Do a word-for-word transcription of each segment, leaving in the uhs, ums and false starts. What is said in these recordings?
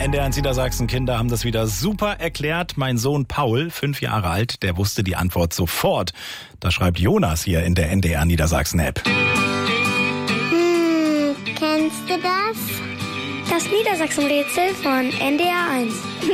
N D R eins Niedersachsen Kinder haben das wieder super erklärt. Mein Sohn Paul, fünf Jahre alt, der wusste die Antwort sofort. Das schreibt Jonas hier in der N D R Niedersachsen App. Hm, kennst du das? Das Niedersachsen-Rätsel von N D R eins.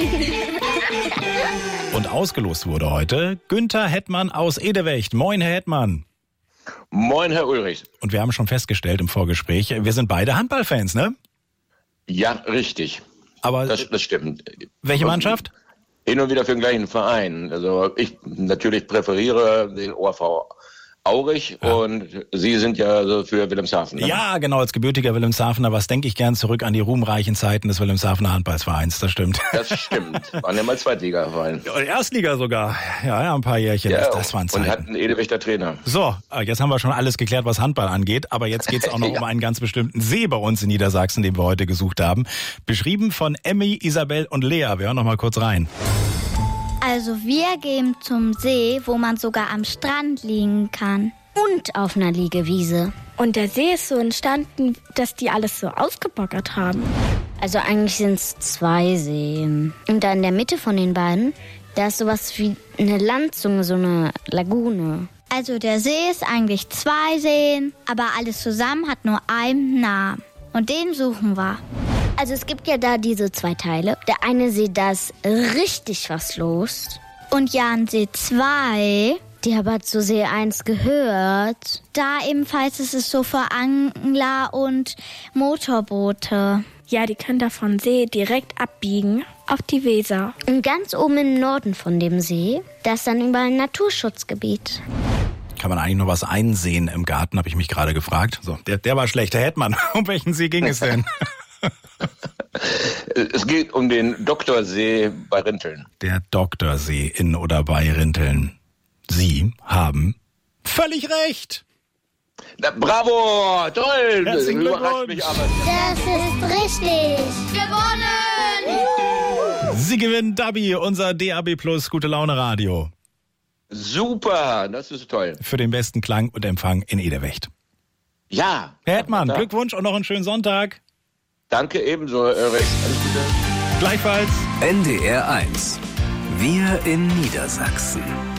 Und ausgelost wurde heute Günther Hettmann aus Edewecht. Moin, Herr Hettmann. Moin, Herr Ulrich. Und wir haben schon festgestellt im Vorgespräch, wir sind beide Handballfans, ne? Ja, richtig. Aber das, das stimmt. Welche Mannschaft? Hin und wieder für den gleichen Verein. Also ich natürlich präferiere den O R V Aurich ja. Und Sie sind ja so für Wilhelmshaven. Ne? Ja, genau, als gebürtiger Wilhelmshavener, was denke ich gern zurück an die ruhmreichen Zeiten des Wilhelmshavener Handballvereins, das stimmt. Das stimmt, waren ja mal Zweitligaverein. Ja, Erstliga sogar, ja, ja, ein paar Jährchen, ja, das, das waren Zeiten. Und hatten einen Edewechter Trainer. So, jetzt haben wir schon alles geklärt, was Handball angeht, aber jetzt geht's auch noch ja. um einen ganz bestimmten See bei uns in Niedersachsen, den wir heute gesucht haben. Beschrieben von Emmy, Isabel und Lea, wir hören noch mal kurz rein. Also wir gehen zum See, wo man sogar am Strand liegen kann. Und auf einer Liegewiese. Und der See ist so entstanden, dass die alles so ausgebaggert haben. Also eigentlich sind es zwei Seen. Und da in der Mitte von den beiden, da ist sowas wie eine Landzunge, so eine Lagune. Also der See ist eigentlich zwei Seen, aber alles zusammen hat nur einen Namen. Und den suchen wir. Also es gibt ja da diese zwei Teile. Der eine See, da ist richtig was los. Und ja, an See zwei... Die aber zu See eins gehört. Da ebenfalls ist es so für Angler und Motorboote. Ja, die können da von See direkt abbiegen auf die Weser. Und ganz oben im Norden von dem See, da ist dann überall ein Naturschutzgebiet. Kann man eigentlich noch was einsehen im Garten, habe ich mich gerade gefragt. So, der, der war schlecht. Herr Hettmann, um welchen See ging es denn? Es geht um den Doktorsee bei Rinteln. Der Doktorsee in oder bei Rinteln. Sie haben völlig recht. Na, bravo, toll. Herzlichen Überrascht mich aber. Das ist richtig. Gewonnen! Sie gewinnen Dabi, unser D A B Plus Gute Laune Radio. Super, das ist toll. Für den besten Klang und Empfang in Edewecht. Ja. Herr Hettmann, ja. Glückwunsch und noch einen schönen Sonntag. Danke ebenso, Ulrich. Alles Gute. Gleichfalls. N D R eins. Wir in Niedersachsen.